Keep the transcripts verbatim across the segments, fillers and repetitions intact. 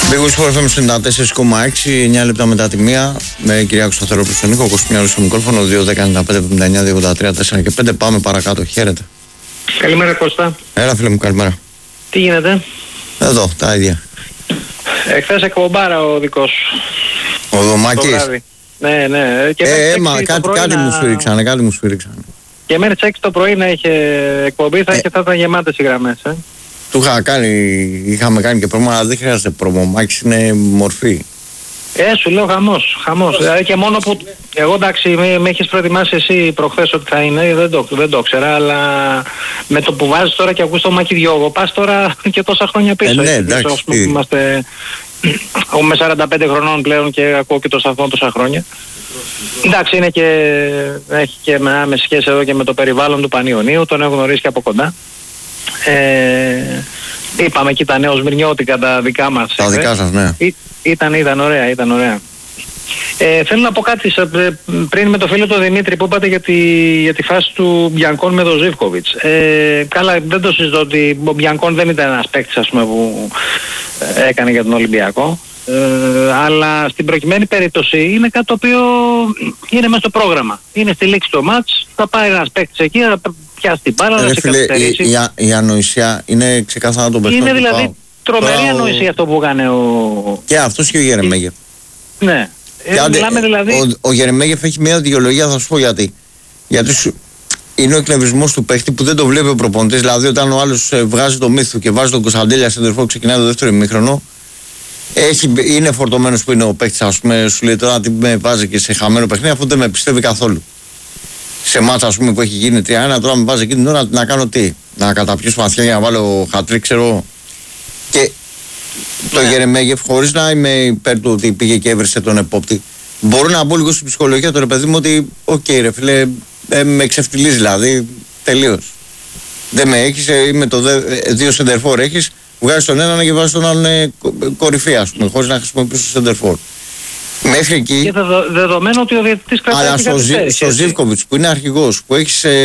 Big Wings εφ εμ ενενήντα τέσσερα κόμμα έξι, εννιά λεπτά μετά τη μία, με Κυριάκο Σταθερόπουλο στον ήχο, Κωστομιάλου στο μικρόφωνο, δύο δέκα ενενήντα πέντε εβδομήντα εννιά δύο ογδόντα τρία τέσσερα και πέντε. Πάμε παρακάτω. Χαίρετε. Καλημέρα Κώστα. Έλα φίλε μου, καλημέρα. Τι γίνεται? Εδώ, τα ίδια. Εχθές εκπομπάρα ο δικός σου. Ο Δωμάκης. Ναι, ναι. Και ε, ε, μα κάτι, κάτι να... μου σφύριξανε, κάτι μου σφύριξανε. Και μέχρι τις έξι το πρωί να είχε εκπομπή, θα, ε. είχε, θα ήταν γεμάτες οι γραμμές. Ε. Του είχα κάνει, είχαμε κάνει και πρόμο, αλλά δεν χρειάζεται πρόμο. Ο Μάκης είναι μορφή. Ε, σου λέω χαμός, χαμός. Δηλαδή και μόνο που, εγώ εντάξει, με, με έχεις προετοιμάσει εσύ προχθές ότι θα είναι, δεν το, δεν το ξέρα, αλλά με το που βάζεις τώρα και ακούς το Μάκη Διώγο, πας τώρα και τόσα χρόνια πίσω. Ε, ναι, εντάξει. Πίσω, είμαστε με σαράντα πέντε χρονών πλέον και ακούω και το σταθμό τόσα χρόνια. Εντάξει, είναι και, έχει και με άμεση σχέση εδώ και με το περιβάλλον του Πανιωνίου, τον έχω γνωρίσει και από κοντά. Ε, είπαμε και τα νεοσμυρνιώτικα τα δικά μας. Τα δικά σας, ναι. Ή, ήταν, ήταν ωραία, ήταν ωραία. Ε, θέλω να πω κάτι πριν με το φίλο του Δημήτρη που είπατε για τη, για τη φάση του Μπιανκόν με τον Ζίβκοβιτς. Ε, καλά, δεν το συζητώ ότι ο Μπιανκόν δεν ήταν ένας παίκτης, ας πούμε, που έκανε για τον Ολυμπιακό. Ε, αλλά στην προκειμένη περίπτωση είναι κάτι το οποίο είναι μέσα στο πρόγραμμα. Είναι στη λήξη του μάτς, θα πάει ένας παίκτης εκεί, θα πιάσει την μπάλα, να σε καθυστερήσει. Η, η, η ανοησία είναι ξεκάθαρα τον παιχνίδι. Είναι δηλαδή τρομερή Τώρα, ανοησία αυτό που έκανε ο... Και αυτός και ο Γερεμέγεφ. Ναι. Ε, άντε, δηλαδή... Ο, ο Γερεμέγεφ έχει μια δικαιολογία, θα σου πω γιατί. Γιατί σου, είναι ο εκνευρισμός του παίχτη που δεν το βλέπει ο προπονητής. Δηλαδή όταν ο άλλος βγάζει το μύθο και βάζει τον Κωνσταντέλια σε τερφό, ξεκινάει το δεύτερο ημίχρονο. Έχει, είναι φορτωμένος που είναι ο παίκτης, ας πούμε, σου λέει τώρα τι με βάζει και σε χαμένο παιχνίδι, αφού δεν με πιστεύει καθόλου. Σε μάτσα, ας πούμε, που έχει γίνει τρία ένα, τώρα με βάζει εκείνη την ώρα να κάνω τι, να καταπιώσω βαθιά για να βάλω χατρί, ξέρω. Και το yeah. Γερεμέγεφ, χωρίς να είμαι υπέρ του ότι πήγε και έβρισε τον επόπτη, μπορώ να μπω λίγο στην ψυχολογία του ρε παιδί μου ότι, οκ, okay, ρε φίλε, ε, με εξευτιλίζει δηλαδή, τελείως. Δεν με έχεις, ε, είμαι το δε, ε, δύο σεντερφόρ έχεις. Βγάζει τον έναν και βάζει τον άλλον ε, κορυφή, ας πούμε, χωρίς να χρησιμοποιήσει το σεντερφόρ. Μέχρι εκεί. Και δεδο, δεδομένο ότι ο διαιτητής κρατάει. Αλλά στο, Ζι, στο Ζίβκοβιτς που είναι αρχηγός, που έχεις ε,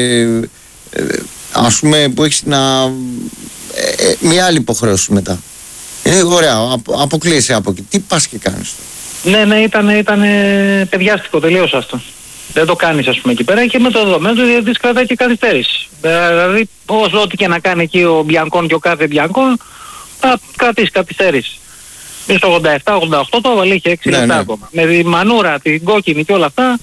ε, ας πούμε, που έχεις να, ε, ε, μια άλλη υποχρέωση μετά. Είναι ωραία, απο, αποκλείεσαι από εκεί. Τι πας και κάνεις τώρα. Ναι, ναι, ήταν, ήταν ε, παιδιάστικο τελείως αυτό. Δεν το κάνεις, ας πούμε, εκεί πέρα και με το δεδομένο ότι ο διαιτητής κρατάει και καθυστέρηση. Δηλαδή, όσο ό,τι και να κάνει εκεί ο Μπιανκόν και ο κάθε Μπιανκόν, θα κρατήσει καθυστέρηση. Στο ογδόντα επτά ογδόντα οκτώ το έβαλε, είχε έξι λεπτά ακόμα. Με τη μανούρα, την κόκκινη και όλα αυτά.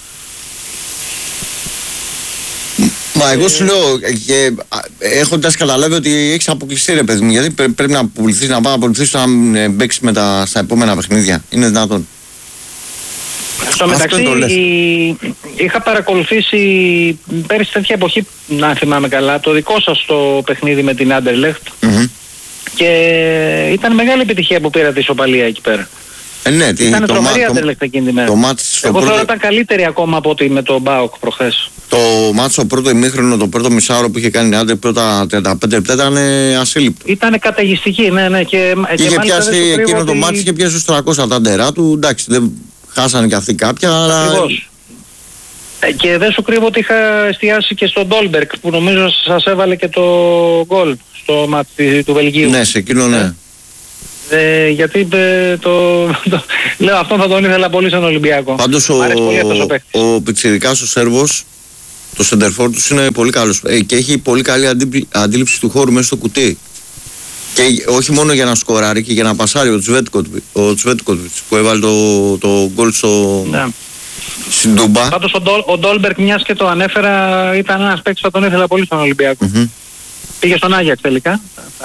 Μα εγώ σου λέω, και έχοντας καταλάβει ότι έχεις αποκλειστεί ρε παιδί μου, γιατί πρέπει να απολυθείς, να πάει να απολυθείς να μπαίξεις με τα, στα επόμενα παιχνίδια. Είναι δυνατόν. Στο μεταξύ είχα παρακολουθήσει πέρυσι τέτοια εποχή, να θυμάμαι καλά, το δικό σας το παιχνίδι με την Άντερλεχτ. Mm-hmm. Και ήταν μεγάλη επιτυχία που πήρατε η ισοπαλία εκεί πέρα. Ε, ναι, ήταν τρομερή Άντερλεχτ εκείνη τη μέρα. Εγώ πρώτο... θεωρώ ήταν καλύτερη ακόμα από ότι με τον Μπάουκ προχθές. Το μάτι στο πρώτο ημίχρονο, το πρώτο μισάωρο που είχε κάνει η Άντερ, πρώτα τριάντα πέντε λεπτά ήταν ασύλληπτο. Ήταν καταιγιστική, ναι, ναι. Και, είχε και πιάσει εκείνο ότι... το μάτι, είχε πιάσει στους τριακόσια τα αντερά του. Εντάξει, δεν χάσανε και αυτοί κάποια, αλλά... Ακριβώς. Και δεν σου κρύβω ότι είχα εστιάσει και στον Ντόλμπερκ που νομίζω σας έβαλε και το γκολ στο μάτι του Βελγίου. Ναι, σε εκείνο ναι. Ε, γιατί ε, το, το, λέω αυτό θα τον ήθελα πολύ σαν Ολυμπιακό. Πάντως ο, ο, ο Πιτσιρικάς ο Σέρβος, το σεντερφόρ τους είναι πολύ καλός ε, και έχει πολύ καλή αντί, αντίληψη του χώρου μέσα στο κουτί. Και όχι μόνο για να σκοράρει και για να πασάρει ο Τσβέτκοβιτς που έβαλε το, το γκολ στο... Ναι. Στην Τούμπα. Πάντως ο, Ντόλ, ο Ντόλμπερκ, μιας και το ανέφερα, ήταν ένας παίκτης που τον ήθελα πολύ στον Ολυμπιακό. Mm-hmm. Πήγε στον Άγιαξ τελικά.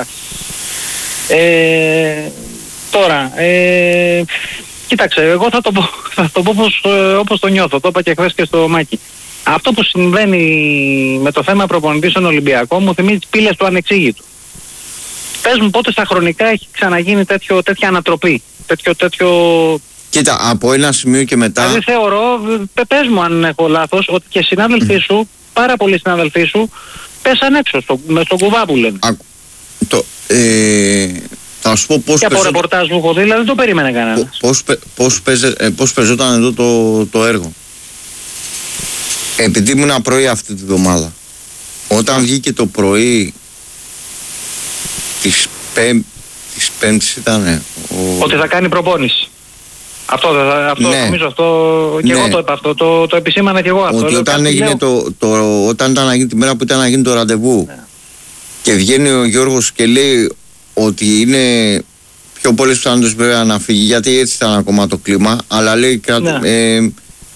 Ε, τώρα, ε, κοίταξε, εγώ θα το πω, θα το πω όπως, όπως το νιώθω. Το είπα και χθες και στο Μάκη. Αυτό που συμβαίνει με το θέμα προπονητή στον Ολυμπιακό μου θυμίζει τις πύλες του ανεξήγητου. Πες μου πότε στα χρονικά έχει ξαναγίνει τέτοιο, τέτοια ανατροπή. Τέτοιο, τέτοιο... Κοίτα, από ένα σημείο και μετά... Δηλαδή θεωρώ, πες μου αν έχω λάθος, ότι και συνάδελφοί mm. σου, πάρα πολλοί συνάδελφοί σου, πέσαν έξω στο, μες στον κουβά που λένε. Α, το, ε, θα σου πω πώς... Και από ρεπορτάζ που έχω δει, δηλαδή δεν το περίμενε κανένας. Πώς, πώς, πώς, πώς παίζονταν εδώ το, το έργο. Επειδή ήμουν πρωί αυτή τη βδομάδα, όταν βγήκε το πρωί της, πέμ, της Πέμπτης ήταν. Ο... Ότι θα κάνει προπόνηση. Αυτό, αυτό ναι. νομίζω αυτό και ναι. εγώ το είπα αυτό, το, το επισήμανα και εγώ αυτό. Ότι όταν, έγινε το, το, όταν ήταν να γίνει τη μέρα που ήταν να γίνει το ραντεβού ναι. και βγαίνει ο Γιώργος και λέει ότι είναι πιο πολλές πιθανότητες βέβαια να φύγει, γιατί έτσι ήταν ακόμα το κλίμα, αλλά λέει ναι. ε,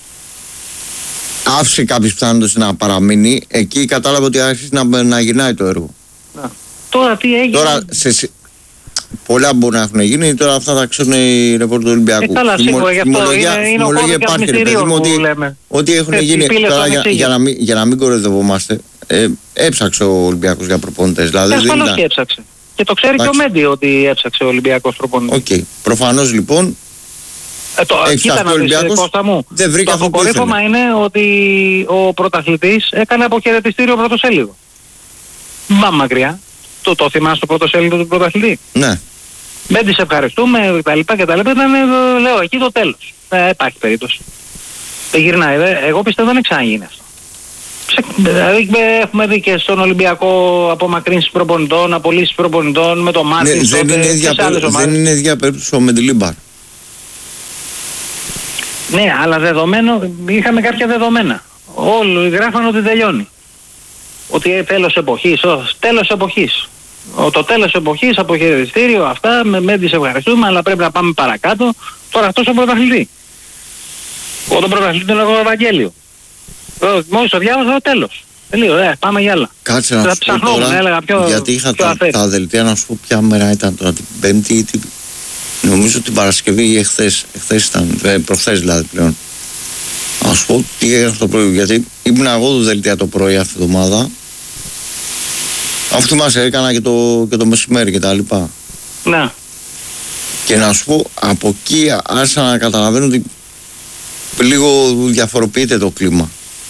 άφησε κάποιες πιθανότητες να παραμείνει, εκεί κατάλαβε ότι άρχισε να, να γυρνάει το έργο. Ναι. Τώρα τι έγινε. Τώρα, σε, πολλά μπορεί να έχουν γίνει, τώρα αυτά θα ξέρουν οι ρεπόρτερ του Ολυμπιακού. Ε, καλά, σίγουρα, γι' αυτό είναι, είναι ο κώδικας υπάρχει, μυστηρίων που ότι, λέμε. ότι έχουν ε, γίνει, τώρα για, για, να μην, για να μην κοροϊδευόμαστε, ε, έψαξε ο Ολυμπιακός για προπονητές. Δηλαδή, ασφαλώς ήταν... και έψαξε. Και το ξέρει Άξι. Και ο Μέντι ότι έψαξε ο Ολυμπιακός προπονητής. Οκ. Okay. Προφανώς λοιπόν, ε, το, κοίτα να δεις, Κώστα μου, δεν βρήκα το αποκορύφωμα είναι ότι ο πρωταθλητής έκανε αποχαιρετιστήριο πρωτοσέλιδο. Μα μακριά. Το, το θυμάσαι το πρωτοσέλιδο του πρωταθλητή. Ναι. Δεν τις ευχαριστούμε κτλ. κτλ. Ήταν, λέω, εκεί το τέλος. Δεν υπάρχει περίπτωση. Δεν γυρνάει. Δε. Εγώ πιστεύω δεν ξαναγίνει αυτό. Δηλαδή έχουμε δει και στον Ολυμπιακό απομακρύνσεις προπονητών, απολύσεις προπονητών με το Μάρτιν. Ναι, δεν, είναι ίδια, δεν είναι ίδια περίπτωση ο Μεντιλίμπαρ. Ναι, αλλά δεδομένο, είχαμε κάποια δεδομένα. Όλοι γράφαν ότι τελειώνει. Ότι τέλος εποχής, τέλος εποχής. Ο, το τέλος εποχής, αποχαιρετιστήριο, αυτά, με, με τις ευχαριστούμε, αλλά πρέπει να πάμε παρακάτω. Τώρα αυτός ο πρωταθλητή. Εγώ τον πρωταθλητή τον έχω Ευαγγέλιο. Μόλις το διάβασα, το τέλος. Τελείω, ε, πάμε για άλλα. Κάτσε να σου πω τώρα, έλεγα πιο, γιατί είχα πιο τα, τα δελτία να σου πω ποια μέρα ήταν τώρα, την Πέμπτη ή την... Νομίζω την Παρασκευή ή εχθές, εχθές ήταν, ε, προχθές δηλαδή πλέον. Να σου πω τι έγραφε το πρωί, γιατί ήμουν εγώ το δελτία το πρωί αυτή τη εβδομάδα. Αυτό μας έκανα και το, και το μεσημέρι και τα λοιπά. Ναι. Και να σου πω, από εκεί άρχισα να καταλαβαίνω ότι λίγο διαφοροποιείται το κλίμα.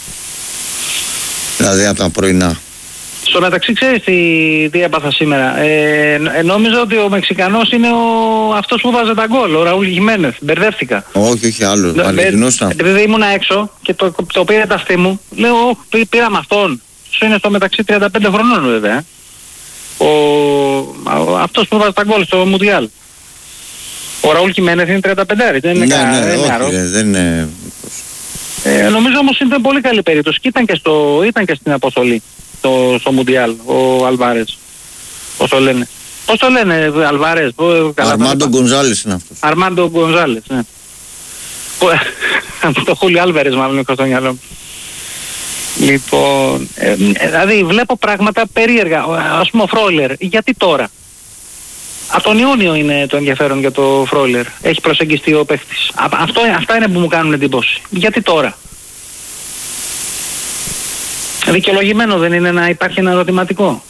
Δηλαδή από τα πρωινά. Στο μεταξύ ξέρεις τι, τι έπαθα σήμερα. Ε, νόμιζα ότι ο Μεξικανός είναι ο, αυτός που βάζε τα γκολ, ο Ραούλ Χιμένεθ. Μπερδεύτηκα. Όχι, όχι άλλο. Αληθινός ήταν. Επειδή ήμουν έξω και το, το πήρε τα αυτή μου, λέω πήραμε αυτόν. Σου είναι στο μεταξύ τριάντα πέντε χρονών βέβαια. Ο, ο, αυτός που βάζει τα γκολ στο Μουντιάλ. Ο Ραούλ Χιμένεθ είναι τριάντα πέντε, δεν είναι ναι, ναι, όχι, όχι, δεν είναι... Ε, νομίζω όμως είναι πολύ καλή περίπτωση και ήταν και, στο, ήταν και στην αποστολή στο, στο Μουντιάλ ο Αλβάρες. Πώς το λένε. Πώς το λένε Αλβάρες. Αρμάντο Γκονζάλες είναι αυτός. Αρμάντο Γκονζάλες, ναι. Το Χούλιο Άλβαρες μάλλον έχω στο μυαλό μου. Λοιπόν, ε, δηλαδή βλέπω πράγματα περίεργα. Ας πούμε ο Φρόιλερ, γιατί τώρα. Από τον Ιούνιο είναι το ενδιαφέρον για το Φρόιλερ. Έχει προσεγγιστεί ο παίχτης. Αυτό, αυτά είναι που μου κάνουν εντύπωση. Γιατί τώρα. Δικαιολογημένο δεν είναι να υπάρχει ένα ερωτηματικό.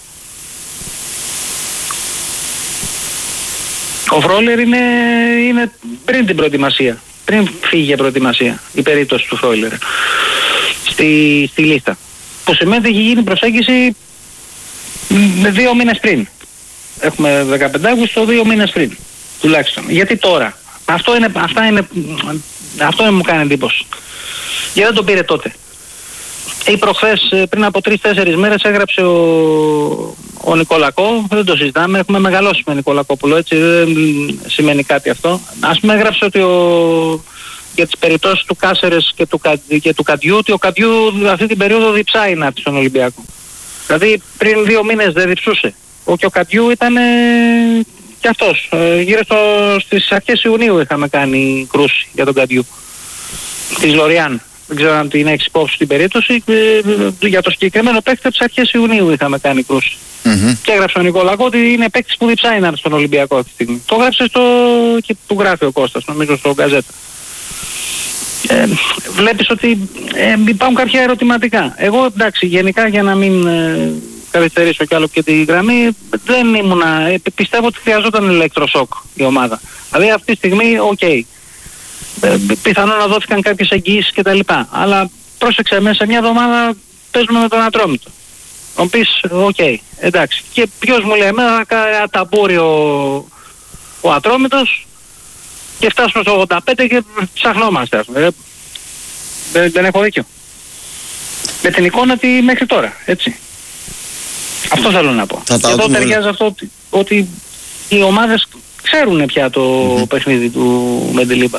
Ο Φρόιλερ είναι, είναι πριν την προετοιμασία. Πριν φύγει για προετοιμασία η περίπτωση του Φρόιλερ. Στη, στη λίστα. Που σημαίνει ότι έχει γίνει προσέγγιση δύο μήνες πριν. Έχουμε δεκαπέντε Αυγούστου, δύο μήνες πριν. Τουλάχιστον. Γιατί τώρα. Αυτό είναι, αυτά είναι, αυτό είναι μου κάνει εντύπωση. Γιατί δεν το πήρε τότε. Ή προχθές πριν από τρεις τέσσερις μέρες έγραψε ο, ο Νικολακό, δεν το συζητάμε, έχουμε μεγαλώσει με Νικολακόπουλο, έτσι δεν σημαίνει κάτι αυτό. Ας πούμε έγραψε ότι ο, για τις περιπτώσεις του Κάσερες και του, και του Καντιού, ότι ο Καντιού αυτή την περίοδο διψάει να έρθει στον Ολυμπιακό. Δηλαδή πριν δύο μήνες δεν διψούσε. Ο και ο Καντιού ήταν ε, και αυτός. Ε, γύρω στο, στις αρχές Ιουνίου είχαμε κάνει κρούση για τον Καντιού. Της Λοριάν. Δεν ξέρω αν την έχεις υπόψη την περίπτωση. Ε, για το συγκεκριμένο παίκτη από τις αρχές Ιουνίου είχαμε κάνει κρούση. Mm-hmm. Και έγραψε ο Νικολακό ότι είναι παίκτης που διψάει να έρθει στον Ολυμπιακό αυτή τη στιγμή. Το έγραψε στο... και του γράφει ο Κώστας, νομίζω στο Γκαζέτα. Ε, βλέπεις ότι ε, υπάρχουν κάποια ερωτηματικά. Εγώ εντάξει, γενικά για να μην ε, καθυστερήσω κι άλλο και τη γραμμή, δεν ήμουνα, ε, πιστεύω ότι χρειαζόταν ηλεκτροσόκ η ομάδα. Δηλαδή αυτή τη στιγμή, οκ. Okay. Ε, πιθανόν να δόθηκαν κάποιες εγγυήσεις κτλ. Αλλά πρόσεξε, μέσα σε μια εβδομάδα παίζουμε με τον Ατρόμητο. Να πεις, οκ, okay, εντάξει. Και ποιος μου λέει, εμένα θα ταμπούρει ο, ο Ατρόμητος και φτάσουμε στο ογδόντα πέντε και ψαχνόμαστε, ας πούμε. Δεν, δεν έχω δίκιο. Με την εικόνα τη μέχρι τώρα, έτσι. Αυτό θέλω να πω. Και εδώ ταιριάζει αυτό ότι, ότι οι ομάδες ξέρουν πια το mm-hmm. παιχνίδι του Μεντιλίμπαρ.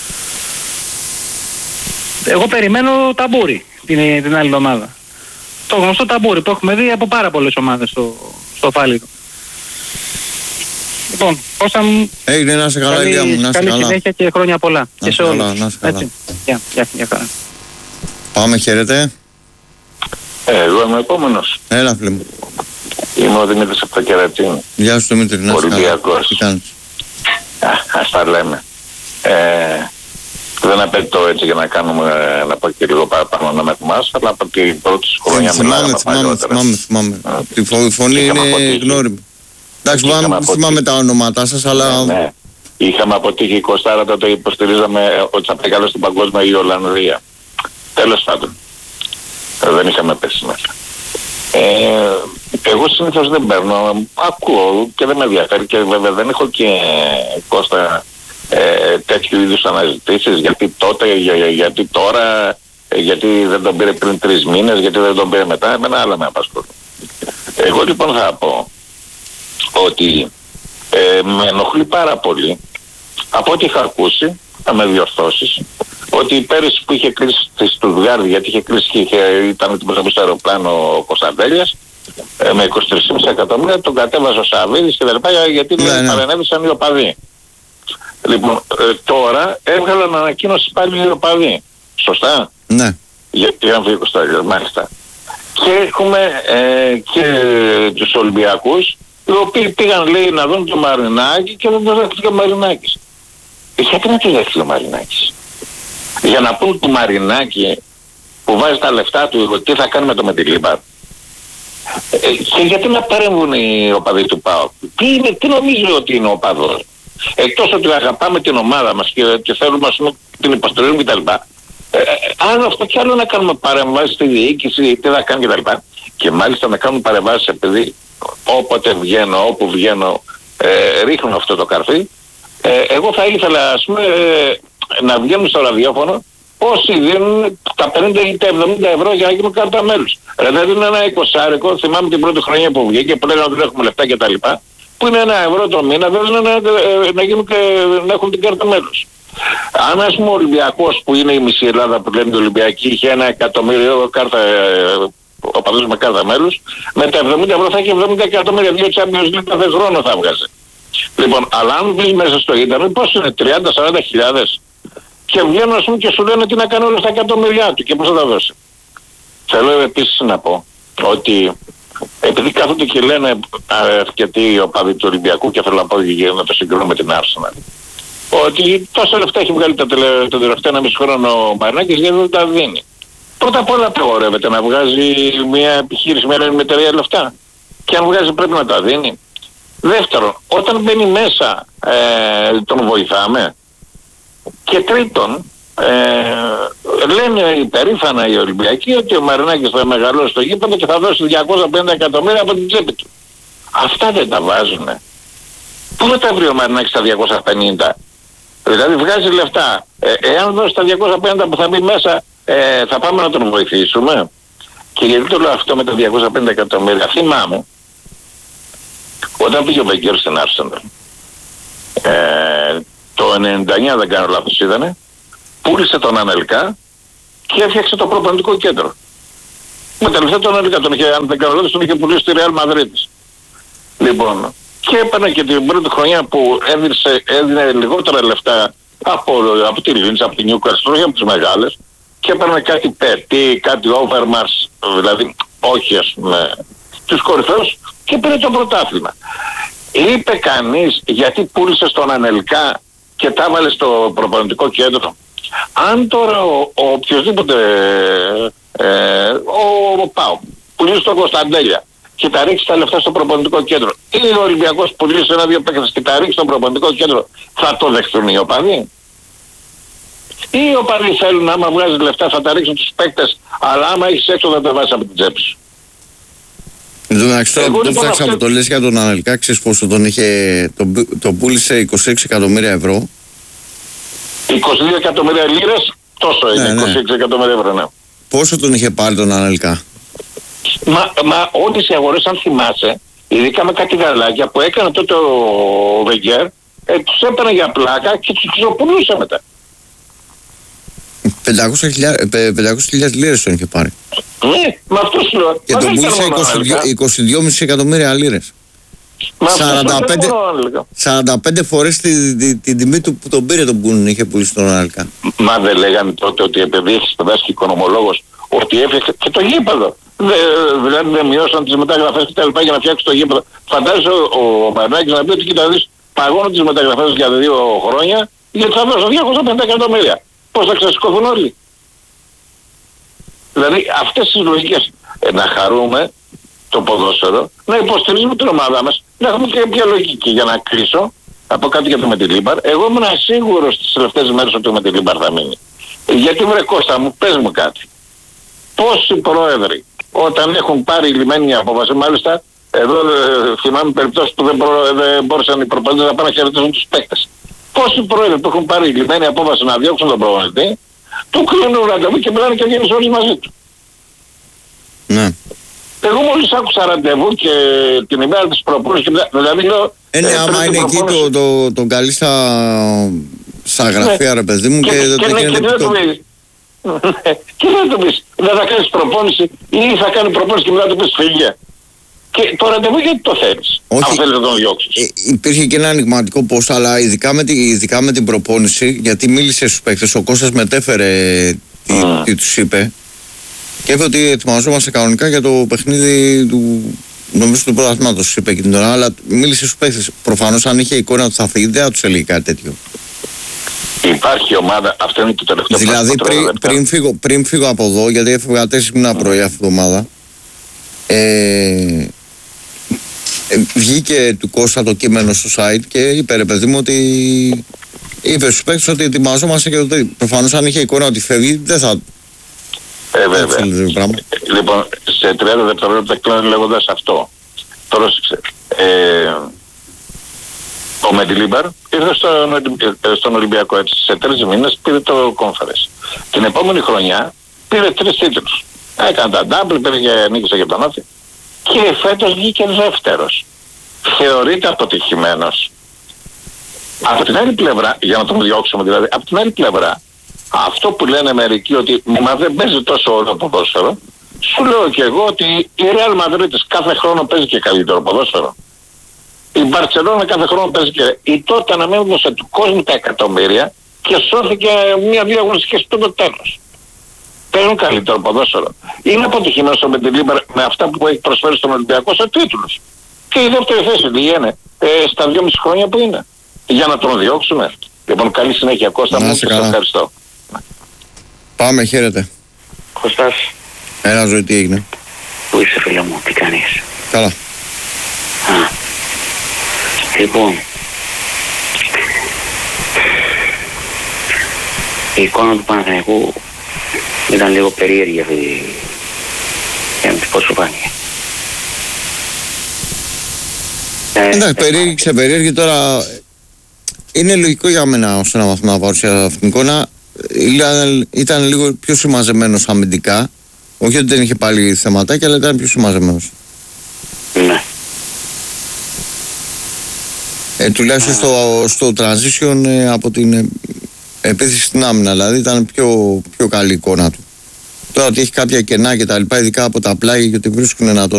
Εγώ περιμένω ταμπούρι την, την άλλη εβδομάδα. Το γνωστό ταμπούρι που έχουμε δει από πάρα πολλές ομάδες στο, στο Φάληρο. Λοιπόν, Κώστα μου, έγινε, να σε καλά, Ηλία μου, να σε καλή καλά. συνέχεια και χρόνια πολλά. Να και σε καλά, όλους. να σε καλά. Έτσι. Γεια, γεια, γεια χαρά. Πάμε, χαίρετε. Ε, εγώ είμαι επόμενος. Έλα, φίλε μου. Είμαι ο Δημήτρης από το Κερατσίνι. Γεια σου, Δημήτρη, να σε καλά. Ολυμπιακός. Τι κάνεις? Α, ας τα λέμε. Ε, δεν απαιτώ έτσι για να κάνουμε, να πω και λίγο παραπάνω να με θυμάσαι, αλλά από την πρώτη χρονιά μιλάγαμε παλιότερα. Θυμάμαι, θυμάμαι, θυμάμαι. Η φωνή είναι γνώριμη. Εντάξει, θυμάμαι τα ονόματά σας, αλλά... Ναι, ναι. Είχαμε αποτύχει είκοσι τέσσερα, τότε υποστηρίζαμε ότι θα πάει καλό στην παγκόσμια η Ολλανδία. Τέλος πάντων. Δεν είχαμε πέσει μέσα. Ε, εγώ συνήθως δεν παίρνω, ακούω και δεν με ενδιαφέρει και βέβαια δεν έχω και Κώστα ε, τέτοιου είδους αναζητήσεις, γιατί τότε, για, για, γιατί τώρα, ε, γιατί δεν τον πήρε πριν τρεις μήνες, γιατί δεν τον πήρε μετά, εμένα άλλα με απασχολούν. Εγώ λοιπόν θα πω ότι ε, με ενοχλεί πάρα πολύ από ό,τι είχα ακούσει, θα με διορθώσεις, ότι πέρυσι που είχε κλείσει στη Στουτγκάρδη, γιατί είχε κλείσει και είχε, ήταν την προσωπή στο αεροπλάνο ο Κωνσταντέλιας, ε, με είκοσι τρία κόμμα πέντε εκατομμύρια, τον κατέβαζε ο Σαββίδης και τα λοιπά, γιατί ναι, ναι. παρενέβησαν οι οπαδοί. Λοιπόν, ε, τώρα έβγαλαν ανακοίνωση πάλι οι οπαδοί. Σωστά? Ναι. Για την Αμφικοστάλια, μάλιστα. Και έχουμε ε, και τους Ολυμπιακούς, οι οποίοι πήγαν, λέει, να δουν το Μαρινάκη και δεν το δέχτηκε ο Μαρινάκης. Γιατί να το δέχτηκε ο Μαρινάκης? Για να πούν του Μαρινάκη που βάζει τα λεφτά του τι θα κάνει με το Μεντιλίμπαρ. Ε, και γιατί να παρέμβουν οι οπαδοί του ΠΑΟΚ? Τι, είναι, τι νομίζει ότι είναι ο οπαδός? Εκτός ότι αγαπάμε την ομάδα μας και, και θέλουμε ας πούμε, την υποστηρίζουμε κτλ. Ε, άλλο αυτό κι άλλο να κάνουμε παρεμβάσεις στη διοίκηση, τι θα κάνει κτλ. Και μάλιστα να κάνουμε παρεμβάσεις επειδή όποτε βγαίνω, όπου βγαίνω, ε, ρίχνω αυτό το καρφί. Ε, εγώ θα ήθελα ας πούμε ε, να βγαίνουν στο ραδιόφωνο όσοι δίνουν τα πενήντα ή τα εβδομήντα ευρώ για να γίνουν κάρτα μέλους. Ρε, δεν δίνουν ένα εικοσάρικο, θυμάμαι την πρώτη χρονιά που βγήκε που λέγανε ότι δεν έχουμε λεφτά κτλ. Που είναι ένα ευρώ το μήνα, δεν δίνουν να, να, γίνουν και, να έχουν την κάρτα μέλους. Αν ας πούμε ο Ολυμπιακός που είναι η μισή Ελλάδα που λένε Ολυμπιακή είχε ένα εκατομμύριο κάρτα, ο παδός με κάρτα μέλους, με τα εβδομήντα ευρώ θα έχει εβδομήντα εκατομμύρια, δύο Champions League κάθε χρόνο θα βγάζει. Λοιπόν, αλλά αν βγεις μέσα στο ίντερνετ, πώς είναι, τριάντα με σαράντα χιλιάδες και βγαίνουν ας πούμε και σου λένε τι να κάνει όλα στα εκατομμύρια του και πώς θα τα δώσει. Θέλω επίσης να πω ότι επειδή κάθονται και λένε αρκετοί οπαδοί του Ολυμπιακού και θέλω να πω και να το συγκρίνω με την Arsenal, ότι τόσα λεφτά έχει βγάλει το τελευταίο ένα μισή χρόνο ο Μαρινάκης γιατί δεν τα δίνει. Πρώτα απ' όλα απαγορεύεται να βγάζει μια επιχείρηση, μια εταιρεία λεφτά. Και αν βγάζει πρέπει να τα δίνει. Δεύτερον, όταν μπαίνει μέσα ε, τον βοηθάμε. Και τρίτον, ε, λένε υπερήφανα οι Ολυμπιακοί ότι ο Μαρινάκης θα μεγαλώσει το γήπεδο και θα δώσει διακόσια πενήντα εκατομμύρια από την τσέπη του. Αυτά δεν τα βάζουνε. Πού θα τα βρει ο Μαρινάκης τα διακόσια πενήντα? Δηλαδή βγάζει λεφτά. Ε, εάν δώσει τα διακόσια πενήντα που θα μπει μέσα, ε, θα πάμε να τον βοηθήσουμε. Και γιατί το λέω αυτό με τα διακόσια πενήντα εκατομμύρια? Θυμάμαι όταν πήγε ο Βεγγέρ στην Arsenal, ε, το ενενήντα εννιά δεν κάνω λάθος είδανε, πούλησε τον Ανελκά και έφτιαξε το προπονητικό κέντρο. Με τελευταία τον Ανελκά, τον είχε, αν δεν κάνω λάθος, τον είχε πουλήσει στη Real Madrid. Λοιπόν, και έπαιρνε και την πρώτη χρονιά που έδινε, έδινε λιγότερα λεφτά από, από τη Λίνς, από τη Newcastle, όχι από τις μεγάλες, και έπαιρνε κάτι πετί, κάτι overmars, δηλαδή όχι ας πούμε τους κορυφαίους, και πήρε το πρωτάθλημα. Είπε κανείς γιατί πούλησε στον Ανελκά και τα έβαλε στο προπονητικό κέντρο? Αν τώρα ο, ο οποιοσδήποτε ε, ο, ο Πάο πουλήσει τον Κωνσταντέλια και τα ρίξει τα λεφτά στο προπονητικό κέντρο, ή ο Ολυμπιακός πουλήσει ένα-δύο παίκτες και τα ρίξει στο προπονητικό κέντρο, θα το δεχθούν οι οπαδοί? Ή οι οπαδοί θέλουν άμα βγάζει λεφτά θα τα ρίξουν τους παίκτες, αλλά άμα έχεις έξω θα τα βάζεις από την τσέπη σου? Εντάξει, τώρα που το ψάξα από το λες για τον Ανελκά, ξέρεις πόσο τον είχε, τον, τον πούλησε είκοσι έξι εκατομμύρια ευρώ. είκοσι δύο εκατομμύρια λίρες, τόσο είναι, ναι, είκοσι έξι εκατομμύρια ευρώ, ναι. Πόσο τον είχε πάρει τον Ανελκά? Μα, μα όλες οι αγορές, αν θυμάσαι, Ειδικά με κάτι γαλάκια που έκανε τότε ο Βεγγέρ, ε, τους έπαιρνε για πλάκα και τους ξοπουλούσε μετά. πεντακόσιες χιλιάδες λίρες τον είχε πάρει. Ναι, με αυτό σου λέω. Και τον πούλησε είκοσι δύο κόμμα πέντε εκατομμύρια λίρες. σαράντα πέντε φορές την τη, τη, τιμή του που τον πήρε τον που είχε πουλήσει τον Άλκα. Μα δεν λέγανε τότε ότι επειδή έχει σπουδάσει και οικονομολόγος ότι έφτιαξε και το γήπεδο. Δε, δηλαδή δεν μειώσαν τις μεταγραφές και τα λοιπά για να φτιάξει το γήπεδο. Φαντάζεσαι ο, ο Μαρινάκης να πει ότι κοίτα δεις, παγώνω τις μεταγραφές για δύο χρόνια γιατί θα δώσω διακόσια πενήντα εκατομμύρια. Πώς θα ξεσηκωθούν όλοι. Δηλαδή αυτές τις λογικές ε, να χαρούμε το ποδόσφαιρο, να υποστηρίζουμε την ομάδα μας, να έχουμε και μια λογική. Για να κλείσω, από κάτι για το Μεντιλίμπαρ, εγώ ήμουν σίγουρος στις τελευταίες μέρες ότι ο Μεντιλίμπαρ θα μείνει. Γιατί βρε Κώστα μου, πες μου κάτι. Πόσοι πρόεδροι όταν έχουν πάρει λιμένη απόφαση, μάλιστα εδώ ε, θυμάμαι περιπτώσεις που δεν, προ, δεν μπόρεσαν οι προπονητές να πάνε να χαιρετήσουν τους παίκτες. Πόσοι πρόεδροι που έχουν πάρει λιμένη απόφαση να διώξουν τον προπονητή, του κλείνουν ραντεβού και μιλάνε και βγαίνουν όλοι μαζί του. Ναι. Εγώ μόλις άκουσα ραντεβού και την ημέρα της προπόνησης και δηλαδή λέω... Ε, ναι, ε, άμα είναι εκεί το, το, τον καλεί στα, στα γραφεία, ναι, ρε παιδί μου, και, και, και, και, και, το... και δεν του πεις, δεν θα κάνεις προπόνηση ή θα κάνει προπόνηση και μετά του πεις φύγε. Και το ραντεβού γιατί το θέλεις, αν θέλεις να τον διώξεις. Ε, υπήρχε και ένα ανοιγματικό πώς, αλλά ειδικά με, τη, ειδικά με την προπόνηση, γιατί μίλησε στους παίκτες, ο Κώστας μετέφερε τι, mm. τι τους είπε και είπε ότι ετοιμαζόμαστε κανονικά για το παιχνίδι του, νομίζω του πρωταθλήματος, είπε και την ώρα, αλλά μίλησε στους παίκτες. Προφανώς αν είχε εικόνα ότι θα φύγει, δεν θα τους έλεγε κάτι τέτοιο. Υπάρχει ομάδα, αυτό είναι το τελευταίο. Δηλαδή πριν, πριν, φύγω, πριν φύγω από εδώ, γιατί έφυγα τέσσερις μήνα πρωί αυτή την εβδομάδα, ε, ε, βγήκε του Κώστα το κείμενο στο site και είπε ρε παιδί μου ότι είπε στους παίκτες ότι ετοιμαζόμαστε και το τέτοιο. Προφανώς αν είχε εικόνα ότι φεύγει δεν θα... Ε, βέβαια. Λοιπόν, σε τριάντα δευτερόλεπτα κλείνω λέγοντας αυτό. Πρόσεξε. Ε, ο Μεντιλίμπαρ ήρθε στον, στον Ολυμπιακό έτσι. Σε τρεις μήνες πήρε το Conference. Την επόμενη χρονιά πήρε τρεις τίτλους. Έκανε τα double, πήρε και νίκησε για τον Όφη. Και φέτος βγήκε δεύτερος. Θεωρείται αποτυχημένος. Από την άλλη πλευρά, για να τον διώξουμε δηλαδή, από την άλλη πλευρά, αυτό που λένε μερικοί ότι μα δεν παίζει τόσο όλο ποδόσφαιρο, σου λέω και εγώ ότι η Real Madrid κάθε χρόνο παίζει και καλύτερο ποδόσφαιρο. Η Μπαρτσελόνα κάθε χρόνο παίζει και... Η τότε να μην έδωσε του κόσμου τα εκατομμύρια και σώθηκε μία-δύο αγωνιστικές στο το τέλος. Παίζουν καλύτερο ποδόσφαιρο. Είναι αποτυχημένος ο Μεντιλίμπαρ με αυτά που έχει προσφέρει στον Ολυμπιακό σε τίτλους. Και η δεύτερη θέση τι είναι ε, στα δυόμιση χρόνια που είναι. Για να τον διώξουμε. Λοιπόν, καλή συνέχεια Κώστα μου και σας ευχαριστώ. Πάμε, χαίρετε. Κωστάς. Έλα ζωή, τι έγινε? Πού είσαι φίλε μου, τι κάνεις? Καλά. Α, λοιπόν, η εικόνα του Παναθηναϊκού ήταν λίγο περίεργη αυτή, για να της πω σου φάνηκε. Εντάξει, περίεργη, ξεπερίεργη τώρα. Είναι λογικό για μένα ώστε να μάθουμε να παρουσιάσω αυτήν την εικόνα. Ήταν, ήταν λίγο πιο συμμαζεμένος αμυντικά. Όχι ότι δεν είχε πάλι θεματάκια, αλλά ήταν πιο συμμαζεμένος. Ναι. Ε, τουλάχιστον στο, στο transition ε, από την ε, επίθεση στην άμυνα, δηλαδή ήταν πιο, πιο καλή εικόνα του. Τώρα ότι έχει κάποια κενά και τα λοιπά, ειδικά από τα πλάγια και ότι βρίσκουν να το